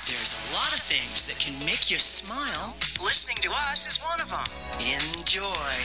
There's a lot of things that can make you smile. Listening to us is one of them. Enjoy.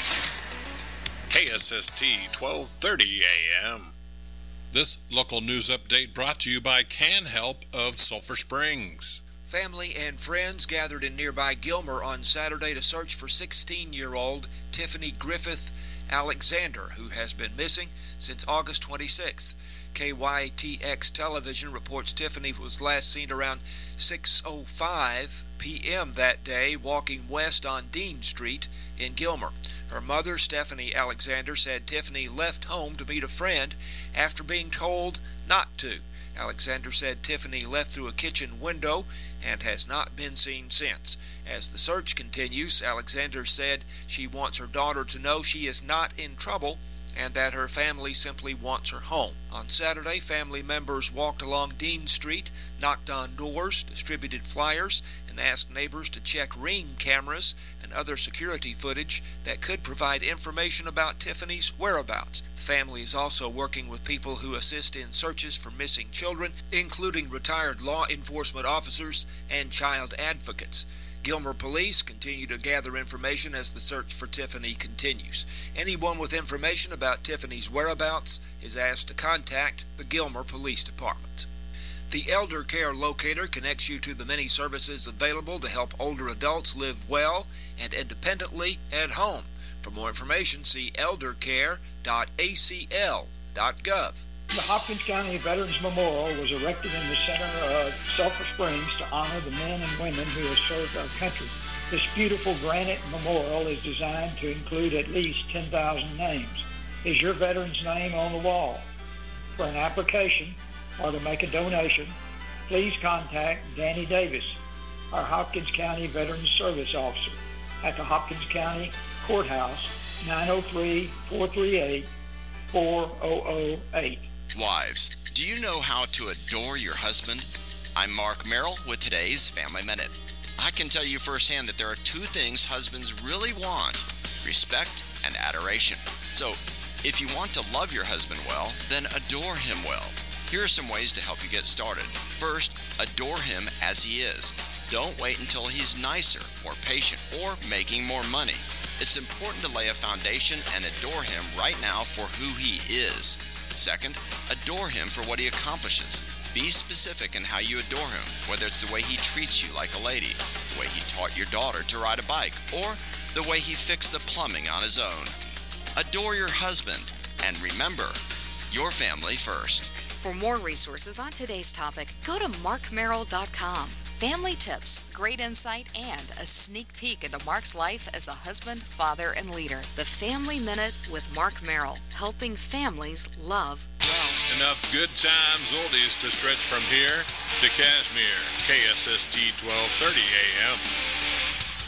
KSST 1230 AM. This local news update brought to you by Can Help of Sulphur Springs. Family and friends gathered in nearby Gilmer on Saturday to search for 16-year-old Tiffany Griffith Alexander, who has been missing since August 26th. KYTX Television reports Tiffany was last seen around 6:05 p.m. that day walking west on Dean Street in Gilmer. Her mother, Stephanie Alexander, said Tiffany left home to meet a friend after being told not to. Alexander said Tiffany left through a kitchen window and has not been seen since. As the search continues, Alexander said she wants her daughter to know she is not in trouble and that her family simply wants her home. On Saturday, family members walked along Dean Street, knocked on doors, distributed flyers, and asked neighbors to check Ring cameras and other security footage that could provide information about Tiffany's whereabouts. The family is also working with people who assist in searches for missing children, including retired law enforcement officers and child advocates. Gilmer police continue to gather information as the search for Tiffany continues. Anyone with information about Tiffany's whereabouts is asked to contact the Gilmer Police Department. The Elder Care Locator connects you to the many services available to help older adults live well and independently at home. For more information, see eldercare.acl.gov. The Hopkins County Veterans Memorial was erected in the center of Sulphur Springs to honor the men and women who have served our country. This beautiful granite memorial is designed to include at least 10,000 names. Is your veteran's name on the wall? For an application or to make a donation, please contact Danny Davis, our Hopkins County Veterans Service Officer, at the Hopkins County Courthouse, 903-438-4008. Wives, do you know how to adore your husband? I'm Mark Merrill with today's Family Minute. I can tell you firsthand that there are two things husbands really want: respect and adoration. So, if you want to love your husband well, then adore him well. Here are some ways to help you get started. First, adore him as he is. Don't wait until he's nicer, more patient, or making more money. It's important to lay a foundation and adore him right now for who he is. Second, adore him for what he accomplishes. Be specific in how you adore him, whether it's the way he treats you like a lady, the way he taught your daughter to ride a bike, or the way he fixed the plumbing on his own. Adore your husband, and remember, your family first. For more resources on today's topic, go to markmerrill.com. Family tips, great insight, and a sneak peek into Mark's life as a husband, father, and leader. The Family Minute with Mark Merrill, helping families love well. Enough good times oldies to stretch from here to Kashmir. KSST 1230 AM.